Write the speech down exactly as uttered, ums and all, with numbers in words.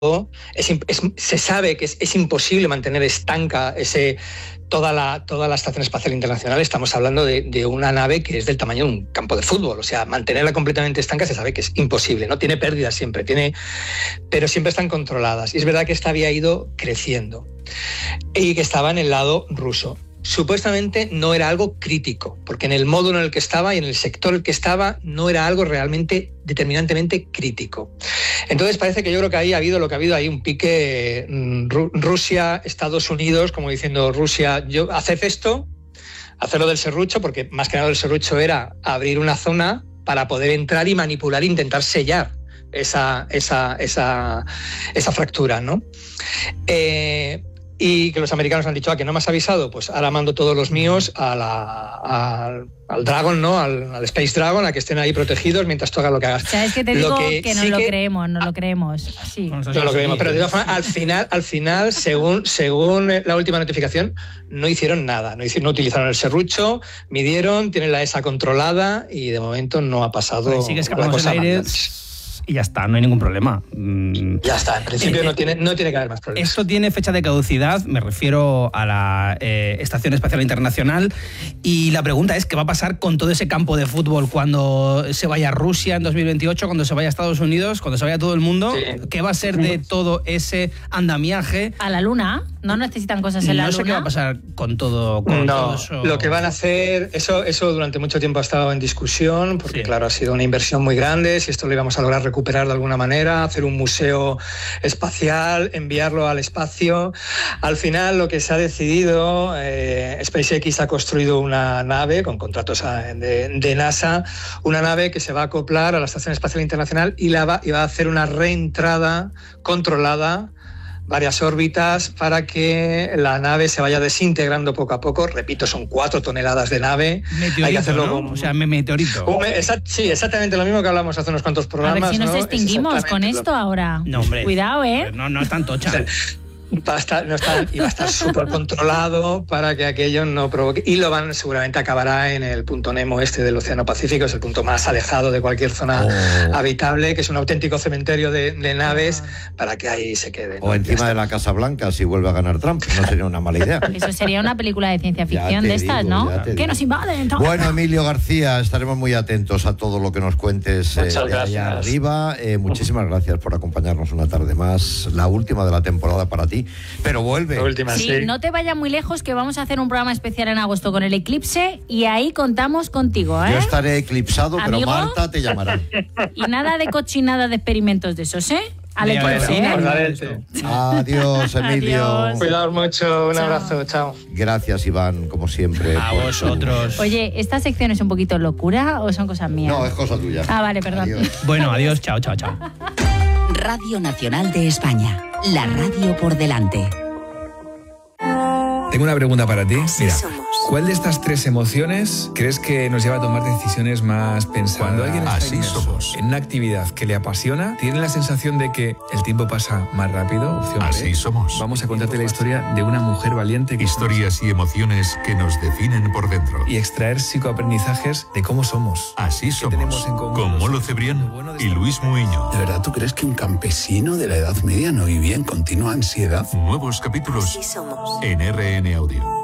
es, es, se sabe que es, es imposible mantener estanca ese, toda, la, toda la Estación Espacial Internacional. Estamos hablando de, de una nave que es del tamaño de un campo de fútbol. O sea, mantenerla completamente estanca se sabe que es imposible, ¿no? Tiene pérdidas siempre, tiene, pero siempre están controladas. Y es verdad que esta había ido creciendo y que estaba en el lado ruso. Supuestamente no era algo crítico, porque en el módulo en el que estaba y en el sector en el que estaba no era algo realmente determinantemente crítico. Entonces parece que yo creo que ahí ha habido lo que ha habido ahí un pique Rusia, Estados Unidos, como diciendo Rusia, yo haced esto, hacerlo del serrucho, porque más que nada el serrucho era abrir una zona para poder entrar y manipular e intentar sellar esa, esa, esa, esa fractura, ¿no? Eh, Y que los americanos han dicho, ah, que no me has avisado, pues ahora mando todos los míos a la, a, al Dragon, ¿no? Al, al Space Dragon, a que estén ahí protegidos mientras tú hagas lo que hagas. O sea, es que te digo lo que, que no sí lo que, creemos, no lo creemos. Sí. No lo creemos, pero de todas formas, al final, al final según, según la última notificación, no hicieron nada. No, hicieron, no utilizaron el serrucho, midieron, tienen la E S A controlada y de momento no ha pasado pues sí que la cosa aire y ya está, no hay ningún problema. Ya está, en principio eh, no, tiene, no tiene que haber más problemas. Esto tiene fecha de caducidad, me refiero a la eh, Estación Espacial Internacional, y la pregunta es, ¿qué va a pasar con todo ese campo de fútbol cuando se vaya a Rusia en dos mil veintiocho, cuando se vaya a Estados Unidos, cuando se vaya a todo el mundo? Sí. ¿Qué va a ser de todo ese andamiaje? ¿A la Luna? ¿No necesitan cosas en la no Luna? No sé qué va a pasar con todo, con no, todo eso. Lo que van a hacer, eso, eso durante mucho tiempo ha estado en discusión, porque sí. claro, ha sido una inversión muy grande, si esto lo íbamos a lograr recuperar de alguna manera, hacer un museo espacial, enviarlo al espacio. Al final lo que se ha decidido, eh, SpaceX ha construido una nave con contratos de, de NASA, una nave que se va a acoplar a la Estación Espacial Internacional y, la va, y va a hacer una reentrada controlada, varias órbitas, para que la nave se vaya desintegrando poco a poco. Repito, son cuatro toneladas de nave. Meteorito, hay que hacerlo ¿no? con... O sea, meteorito. Un, esa, sí, exactamente lo mismo que hablamos hace unos cuantos programas. A ver si nos ¿no? extinguimos con esto lo... ahora. No, hombre. Cuidado, ¿eh? No, no es tan tocha. Va a estar, no está, y va a estar súper controlado para que aquello no provoque. Y lo van, seguramente acabará en el punto Nemo este del Océano Pacífico, es el punto más alejado de cualquier zona oh. habitable, que es un auténtico cementerio de, de naves, ah. para que ahí se quede, ¿no? O encima de la Casa Blanca, si vuelve a ganar Trump, no sería una mala idea. Eso sería una película de ciencia ficción de estas, digo, ¿no? Que nos invaden. Bueno, Emilio García, estaremos muy atentos a todo lo que nos cuentes eh, de allá arriba. Eh, muchísimas gracias por acompañarnos una tarde más, la última de la temporada para ti. Pero vuelve. Última, sí, sí, no te vayas muy lejos, que vamos a hacer un programa especial en agosto con el eclipse y ahí contamos contigo, ¿eh? Yo estaré eclipsado, ¿Amigo? pero Marta te llamará. Y nada de cochinada de experimentos de esos, ¿eh? Al eclipse, ¿eh? Adiós, Emilio. Adiós. Cuidaos mucho, un chao. abrazo, chao. Gracias, Iván, como siempre. A vosotros. Tu... Oye, ¿esta sección es un poquito locura o son cosas mías? No, es cosa tuya. Ah, vale, perdón. Adiós. Bueno, adiós, chao, chao, chao. Radio Nacional de España, la radio por delante. Tengo una pregunta para ti. Mira, somos. ¿cuál de estas tres emociones crees que nos lleva a tomar decisiones más pensadas? Cuando alguien está Así inmerso somos. en una actividad que le apasiona, tiene la sensación de que el tiempo pasa más rápido. Opción Así B. somos. Vamos a contarte la historia de una mujer valiente que Historias y emociones que nos definen por dentro. y extraer psicoaprendizajes de cómo somos. Así somos. tenemos en común? Con Molo Cebrián y Luis Muiño. ¿De verdad tú crees que un campesino de la Edad Media no vivía en continua ansiedad? Nuevos capítulos Así somos. en R N Audio.